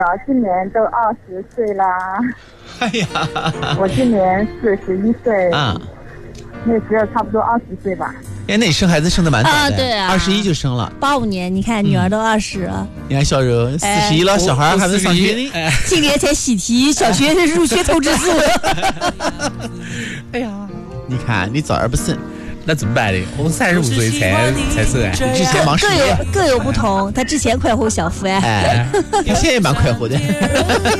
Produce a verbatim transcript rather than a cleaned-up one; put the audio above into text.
今年都二十岁啦。 哎呀， 我今年四十一岁啊， 那时候差不多二十岁吧。 哎，那你生孩子生的蛮早的， 啊对啊二十一就生了。 八五年，你看女儿都二十了， 你看小柔四十一了，小孩还没上学呢。哎， 今年才喜提小学入学通知书。 哎呀，你看你早而不生。 那怎么办呢？我三十五岁才才生哎， 之前忙事业， 各有各有不同。他之前快活小夫哎， 哎，他现在也蛮快活的。